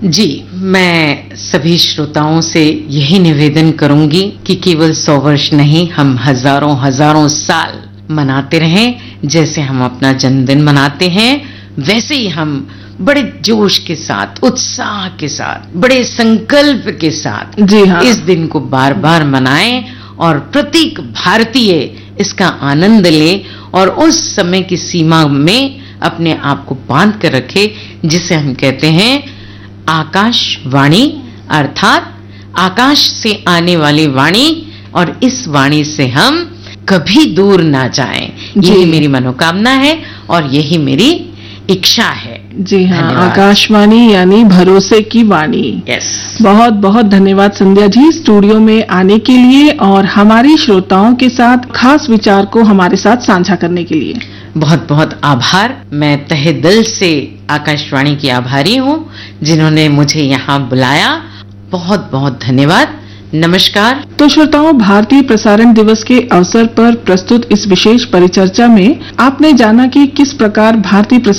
जी, मैं सभी श्रोताओं से यही निवेदन करूंगी कि केवल 100 वर्ष नहीं, हम हजारों हजारों साल मनाते रहें। जैसे हम अपना जन्मदिन मनाते हैं, वैसे ही हम बड़े जोश के साथ, उत्साह के साथ, बड़े संकल्प के साथ जी हाँ, इस दिन को बार बार मनाएं और प्रत्येक भारतीय इसका आनंद ले और उस समय की सीमा में अपने आप को बांध कर रखे, जिसे हम कहते हैं आकाशवाणी, अर्थात आकाश से आने वाली वाणी, और इस वाणी से हम कभी दूर ना जाएं। यही मेरी मनोकामना है और यही मेरी इच्छा है। जी हाँ, आकाशवाणी यानी भरोसे की वाणी। यस, बहुत बहुत धन्यवाद संध्या जी, स्टूडियो में आने के लिए और हमारी श्रोताओं के साथ खास विचार को हमारे साथ साझा करने के लिए। बहुत बहुत आभार। मैं तहे दिल से आकाशवाणी की आभारी हूँ जिन्होंने मुझे यहाँ बुलाया। बहुत बहुत धन्यवाद। नमस्कार। तो श्रोताओं, भारतीय प्रसारण दिवस के अवसर पर प्रस्तुत इस विशेष परिचर्चा में आपने जाना कि किस प्रकार भारतीय प्रसारण